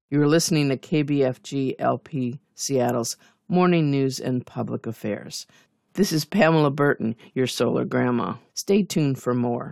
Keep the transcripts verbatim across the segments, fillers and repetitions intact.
You're listening to K B F G L P Seattle's Morning News and Public Affairs. This is Pamela Burton, your solar grandma. Stay tuned for more.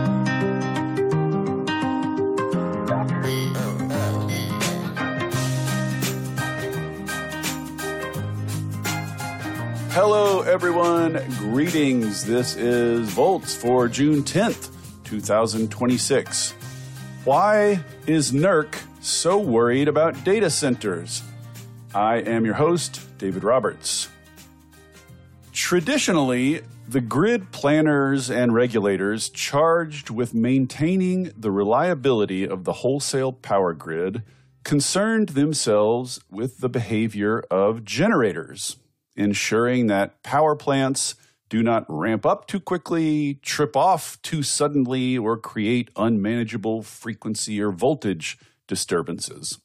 Hello, everyone. Greetings. This is Volts for June tenth, twenty twenty-six. Why is NERC so worried about data centers? I am your host, David Roberts. Traditionally, the grid planners and regulators charged with maintaining the reliability of the wholesale power grid concerned themselves with the behavior of generators, ensuring that power plants do not ramp up too quickly, trip off too suddenly, or create unmanageable frequency or voltage disturbances.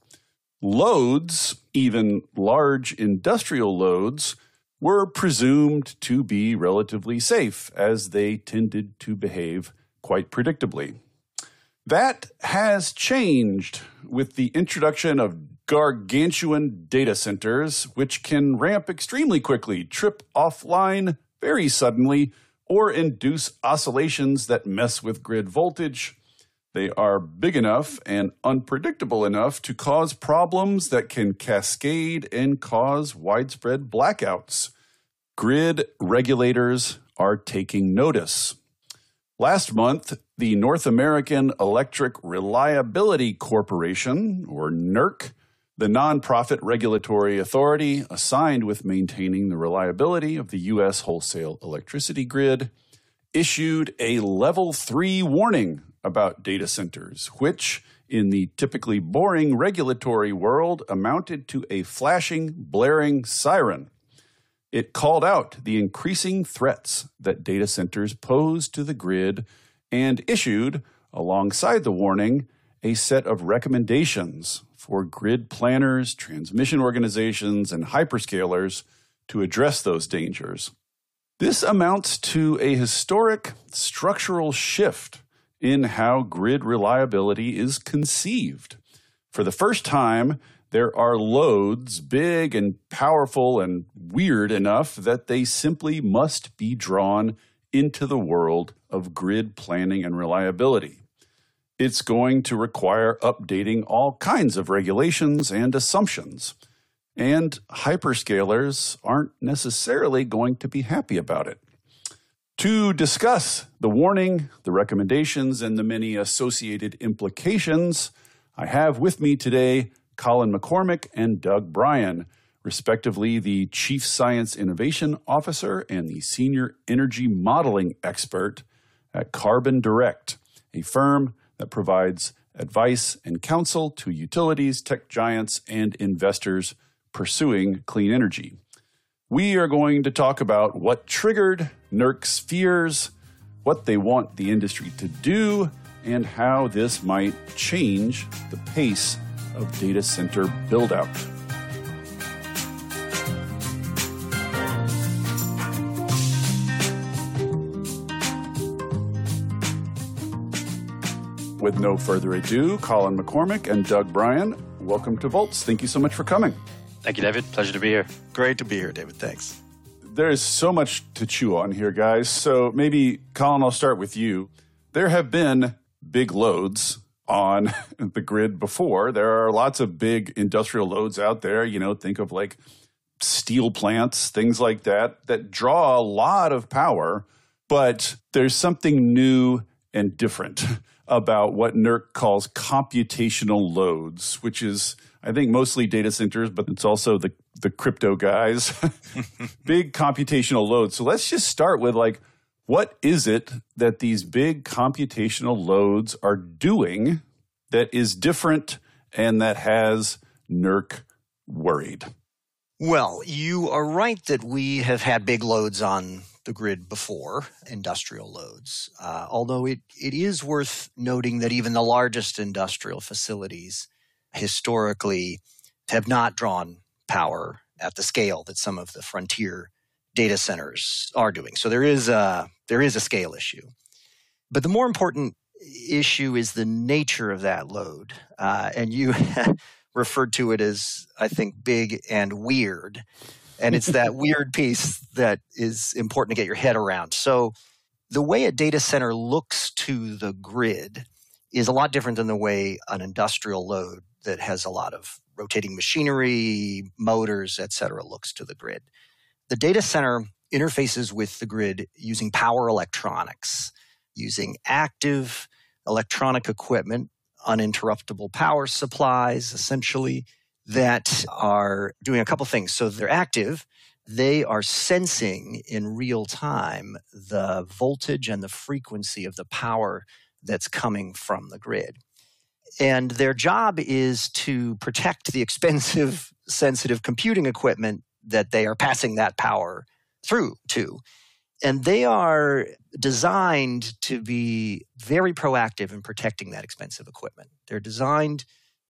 Loads, even large industrial loads, were presumed to be relatively safe, as they tended to behave quite predictably. That has changed with the introduction of gargantuan data centers, which can ramp extremely quickly, trip offline very suddenly, or induce oscillations that mess with grid voltage. They are big enough and unpredictable enough to cause problems that can cascade and cause widespread blackouts. Grid regulators are taking notice. Last month, the North American Electric Reliability Corporation, or NERC, the nonprofit regulatory authority assigned with maintaining the reliability of the U S wholesale electricity grid, issued a level three warning about data centers, which, in the typically boring regulatory world, amounted to a flashing, blaring siren. It called out the increasing threats that data centers pose to the grid and issued, alongside the warning, a set of recommendations for grid planners, transmission organizations, and hyperscalers to address those dangers. This amounts to a historic structural shift in how grid reliability is conceived. For the first time, there are loads big and powerful and weird enough that they simply must be drawn into the world of grid planning and reliability. It's going to require updating all kinds of regulations and assumptions, and hyperscalers aren't necessarily going to be happy about it. To discuss the warning, the recommendations, and the many associated implications, I have with me today Colin McCormick and Doug Bryan, respectively the Chief Science Innovation Officer and the Senior Energy Modeling Expert at Carbon Direct, a firm that provides advice and counsel to utilities, tech giants, and investors pursuing clean energy. We are going to talk about what triggered NERC's fears, what they want the industry to do, and how this might change the pace of data center build-out. With no further ado, Colin McCormick and Doug Bryan, welcome to Volts. Thank you so much for coming. Thank you, David. Pleasure to be here. Great to be here, David. Thanks. There is so much to chew on here, guys. So maybe, Colin, I'll start with you. There have been big loads on the grid before. There are lots of big industrial loads out there. You know, think of like steel plants, things like that, that draw a lot of power. But there's something new and different about what NERC calls computational loads, which is, I think, mostly data centers, but it's also the, the crypto guys. Big computational loads. So let's just start with, like, what is it that these big computational loads are doing that is different and that has NERC worried? Well, you are right that we have had big loads on the grid before, industrial loads, uh, although it, it is worth noting that even the largest industrial facilities historically have not drawn power at the scale that some of the frontier data centers are doing. So there is a, there is a scale issue. But the more important issue is the nature of that load. Uh, and you referred to it as, I think, big and weird. And it's that weird piece that is important to get your head around. So the way a data center looks to the grid is a lot different than the way an industrial load that has a lot of rotating machinery, motors, et cetera, looks to the grid. The data center interfaces with the grid using power electronics, using active electronic equipment, uninterruptible power supplies, essentially, that are doing a couple things. So they're active. They are sensing in real time the voltage and the frequency of the power that's coming from the grid. And their job is to protect the expensive, sensitive computing equipment that they are passing that power through to. And they are designed to be very proactive in protecting that expensive equipment. They're designed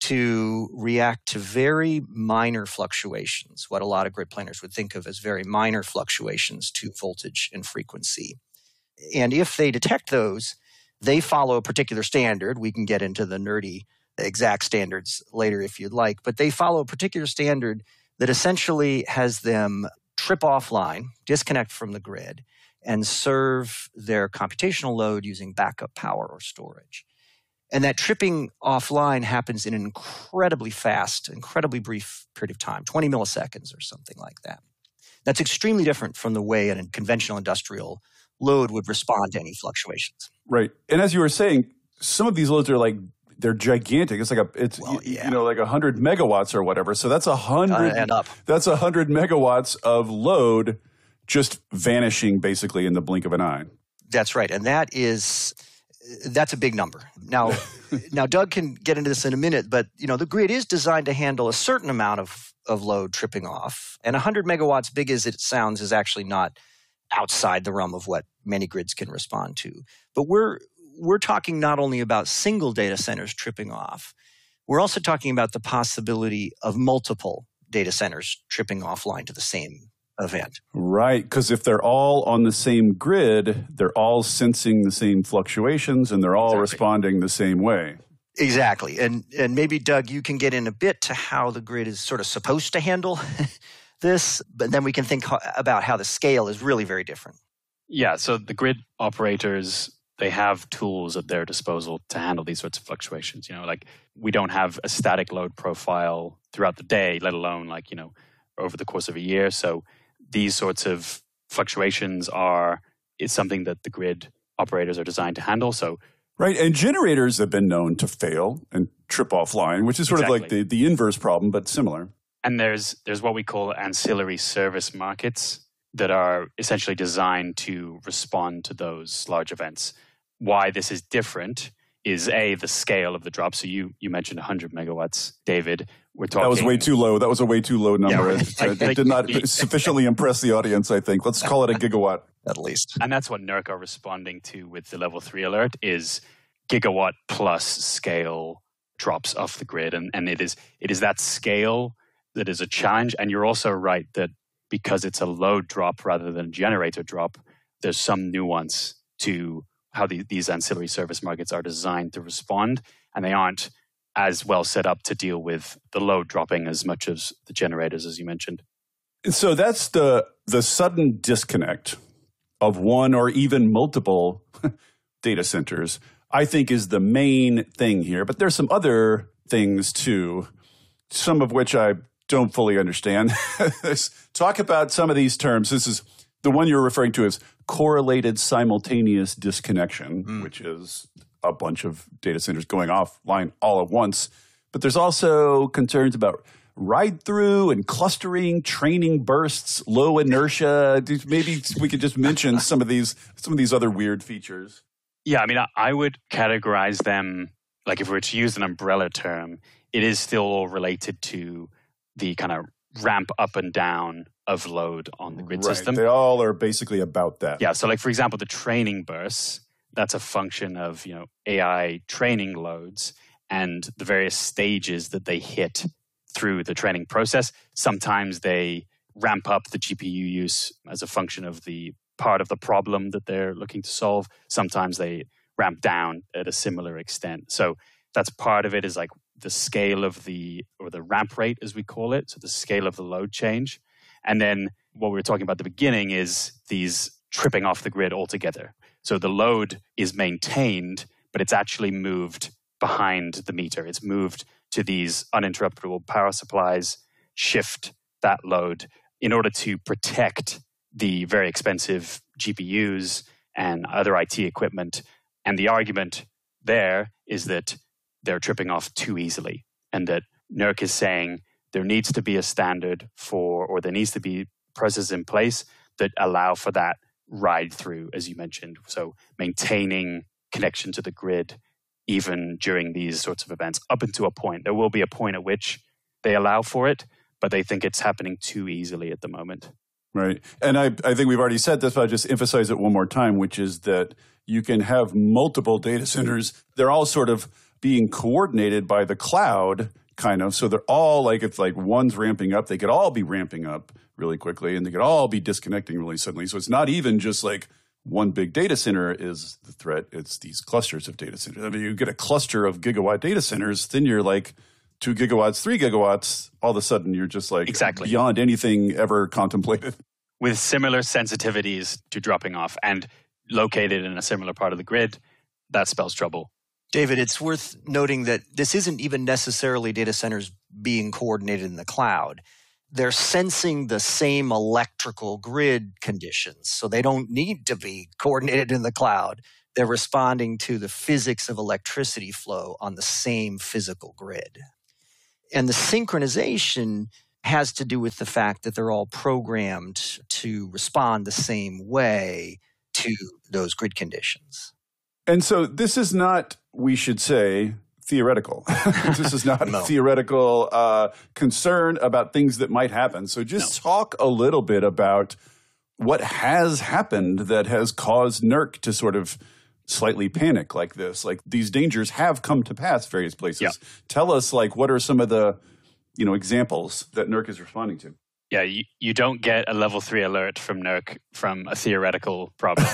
to react to very minor fluctuations, what a lot of grid planners would think of as very minor fluctuations to voltage and frequency. And if they detect those, they follow a particular standard. We can get into the nerdy exact standards later if you'd like, but they follow a particular standard that essentially has them trip offline, disconnect from the grid, and serve their computational load using backup power or storage. And that tripping offline happens in an incredibly fast, incredibly brief period of time, twenty milliseconds or something like that. That's extremely different from the way a conventional industrial load would respond to any fluctuations. Right. And as you were saying, some of these loads are like, they're gigantic. It's like a, it's well, yeah. you know, like a hundred megawatts or whatever. So that's a hundred, uh, up. that's a hundred megawatts of load just vanishing basically in the blink of an eye. That's right. And that is, that's a big number. Now, now Doug can get into this in a minute, but you know, the grid is designed to handle a certain amount of, of load tripping off. And one hundred megawatts, big as it sounds, is actually not outside the realm of what many grids can respond to. But we're we're talking not only about single data centers tripping off, we're also talking about the possibility of multiple data centers tripping offline to the same event. Right, because if they're all on the same grid, they're all sensing the same fluctuations and they're all exactly. responding the same way. Exactly. And and maybe, Doug, you can get in a bit to how the grid is sort of supposed to handle this, but then we can think about how the scale is really very different. Yeah, so the grid operators, they have tools at their disposal to handle these sorts of fluctuations. You know, like we don't have a static load profile throughout the day, let alone like, you know, over the course of a year. So these sorts of fluctuations are is something that the grid operators are designed to handle. So right, and generators have been known to fail and trip offline, which is sort exactly. of like the, the inverse problem, but similar. And there's there's what we call ancillary service markets that are essentially designed to respond to those large events. Why this is different is A, the scale of the drop. So you you mentioned one hundred megawatts, David. We're talking. That was way too low. That was a way too low number. Yeah, it, it, it did not sufficiently impress the audience, I think. Let's call it a gigawatt. At least. And that's what NERC are responding to with the level three alert is gigawatt plus scale drops off the grid. And, and it is it is that scale that is a challenge. And you're also right that because it's a load drop rather than a generator drop, there's some nuance to how the, these ancillary service markets are designed to respond. And they aren't as well set up to deal with the load dropping as much as the generators, as you mentioned. So that's the the sudden disconnect of one or even multiple data centers, I think is the main thing here. But there's some other things too, some of which I don't fully understand. Talk about some of these terms. This is the one you're referring to as correlated simultaneous disconnection, mm. which is a bunch of data centers going offline all at once. But there's also concerns about ride-through and clustering, training bursts, low inertia. Maybe we could just mention some of these some of these other weird features. Yeah, I mean, I would categorize them, like if we were to use an umbrella term, it is still all related to the kind of ramp up and down of load on the grid right. system. They all are basically about that. Yeah, so like for example, the training bursts, that's a function of, you know, A I training loads and the various stages that they hit through the training process. Sometimes they ramp up the G P U use as a function of the part of the problem that they're looking to solve. Sometimes they ramp down at a similar extent. So that's part of it is like the scale of the, or the ramp rate as we call it, so the scale of the load change. And then what we were talking about at the beginning is these tripping off the grid altogether. So the load is maintained, but it's actually moved behind the meter. It's moved to these uninterruptible power supplies, shift that load in order to protect the very expensive G P Us and other I T equipment. And the argument there is that they're tripping off too easily, and that NERC is saying there needs to be a standard for, or there needs to be processes in place that allow for that ride through, as you mentioned. So maintaining connection to the grid even during these sorts of events up until a point. There will be a point at which they allow for it, but they think it's happening too easily at the moment. Right. And I, I think we've already said this, but I'll just emphasize it one more time, which is that you can have multiple data centers. They're all sort of being coordinated by the cloud, kind of. So they're all like, it's like one's ramping up. They could all be ramping up really quickly, and they could all be disconnecting really suddenly. So it's not even just like one big data center is the threat. It's these clusters of data centers. I mean, you get a cluster of gigawatt data centers, then you're like two gigawatts, three gigawatts. All of a sudden, you're just like exactly beyond anything ever contemplated. With similar sensitivities to dropping off and located in a similar part of the grid, that spells trouble. David, it's worth noting that this isn't even necessarily data centers being coordinated in the cloud. They're sensing the same electrical grid conditions, so they don't need to be coordinated in the cloud. They're responding to the physics of electricity flow on the same physical grid. And the synchronization has to do with the fact that they're all programmed to respond the same way to those grid conditions. And so this is not, we should say, theoretical. This is not no. a theoretical uh, concern about things that might happen. So just no. talk a little bit about what has happened that has caused NERC to sort of slightly panic like this. Like these dangers have come to pass various places. Yeah. Tell us, like, what are some of the, you know, examples that NERC is responding to? Yeah, you, you don't get a level three alert from NERC from a theoretical problem,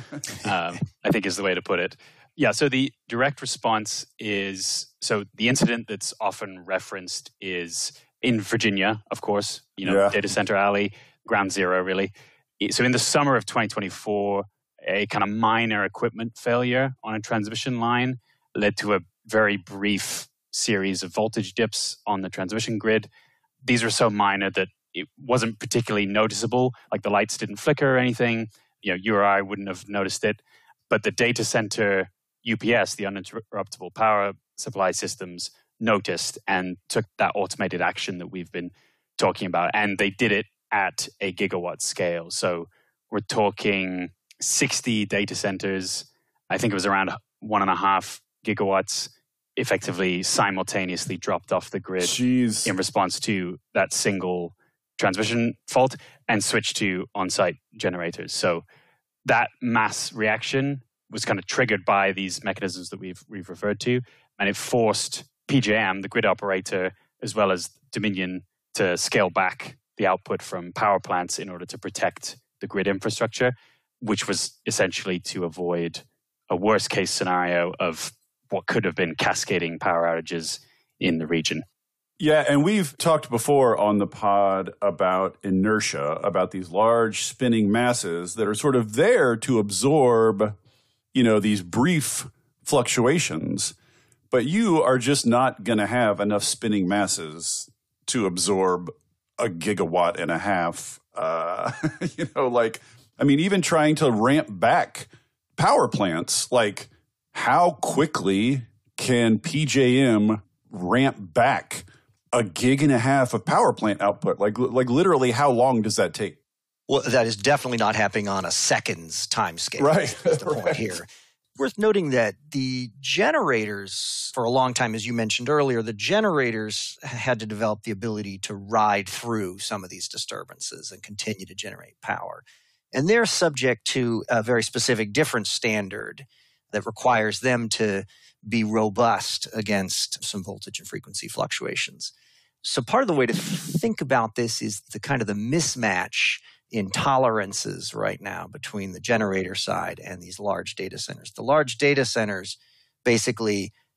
um, I think is the way to put it. Yeah, so the direct response is, so the incident that's often referenced is in Virginia, of course, you know, yeah. Data Center Alley, ground zero, really. So in the summer of twenty twenty-four, a kind of minor equipment failure on a transmission line led to a very brief series of voltage dips on the transmission grid. These were so minor that it wasn't particularly noticeable, like the lights didn't flicker or anything. You know, you or I wouldn't have noticed it. But the data center U P S, the uninterruptible power supply systems, noticed and took that automated action that we've been talking about. And they did it at a gigawatt scale. So we're talking sixty data centers. I think it was around one and a half gigawatts effectively simultaneously dropped off the grid Jeez. in response to that single transmission fault and switched to on-site generators. So that mass reaction was kind of triggered by these mechanisms that we've we've referred to, and it forced P J M, the grid operator, as well as Dominion, to scale back the output from power plants in order to protect the grid infrastructure, which was essentially to avoid a worst-case scenario of what could have been cascading power outages in the region. Yeah, and we've talked before on the pod about inertia, about these large spinning masses that are sort of there to absorb, you know, these brief fluctuations, but you are just not going to have enough spinning masses to absorb a gigawatt and a half. Uh, you know, like, I mean, even trying to ramp back power plants, like how quickly can P J M ramp back a gig and a half of power plant output? Like, like literally, how long does that take? Well, that is definitely not happening on a seconds time scale. Right. That's the right. point here. Worth noting that the generators, for a long time, as you mentioned earlier, the generators had to develop the ability to ride through some of these disturbances and continue to generate power. And they're subject to a very specific different standard that requires them to be robust against some voltage and frequency fluctuations. So part of the way to think about this is the kind of the mismatch in tolerances right now between the generator side and these large data centers. The large data centers basically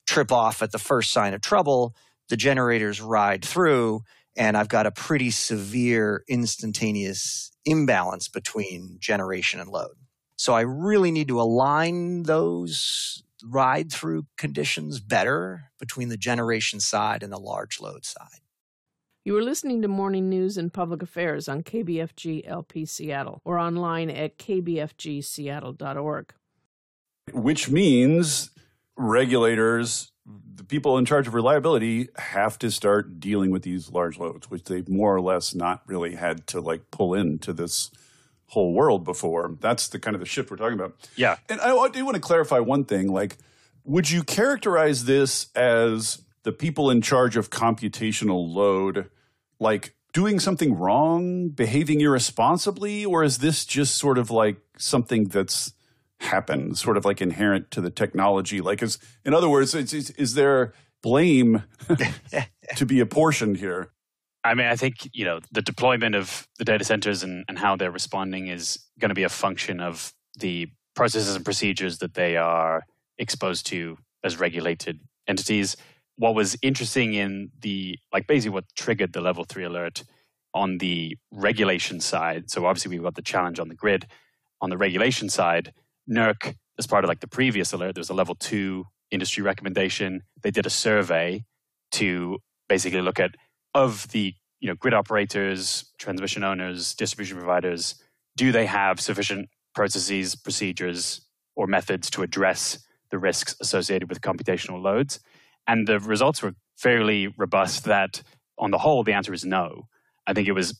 trip off at the first sign of trouble, the generators ride through, and I've got a pretty severe instantaneous imbalance between generation and load. So I really need to align those ride-through conditions better between the generation side and the large load side. You are listening to Morning News and Public Affairs on K B F G L P Seattle or online at k b f g seattle dot org. Which means regulators, the people in charge of reliability, have to start dealing with these large loads, which they've more or less not really had to like pull into this whole world before. That's the kind of the shift we're talking about. Yeah. And I do want to clarify one thing. Like, would you characterize this as the people in charge of computational load, like doing something wrong, behaving irresponsibly, or is this just sort of like something that's happened, sort of like inherent to the technology? Like, is, in other words, is, is, is there blame to be apportioned here? I mean, I think, you know, the deployment of the data centers and, and how they're responding is going to be a function of the processes and procedures that they are exposed to as regulated entities. What was interesting in the, like basically what triggered the level three alert on the regulation side. So obviously we've got the challenge on the grid. On the regulation side, NERC, as part of like the previous alert, there was a level two industry recommendation. They did a survey to basically look at, of the you know grid operators, transmission owners, distribution providers, do they have sufficient processes, procedures, or methods to address the risks associated with computational loads? And the results were fairly robust that on the whole, the answer is no. I think it was